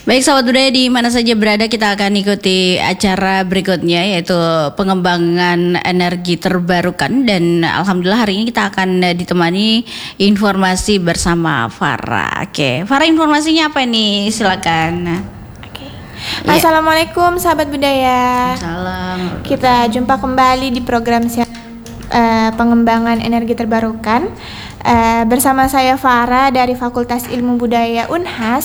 Baik sahabat budaya di mana saja berada, kita akan ikuti acara berikutnya yaitu pengembangan energi terbarukan, dan alhamdulillah hari ini kita akan ditemani informasi bersama Farah. Oke, Farah, informasinya apa nih? Silakan. Ya. Assalamualaikum sahabat budaya. Salam. Kita jumpa kembali di program pengembangan energi terbarukan bersama saya Farah dari Fakultas Ilmu Budaya Unhas.